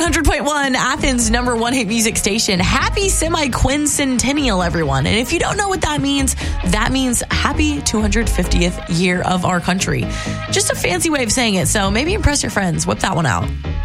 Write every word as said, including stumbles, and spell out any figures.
hundred point one, Athens' number one hit music station. Happy semi-quincentennial, everyone. And if you don't know what that means, that means happy two hundred fiftieth year of our country. Just a fancy way of saying it, so maybe impress your friends. Whip that one out.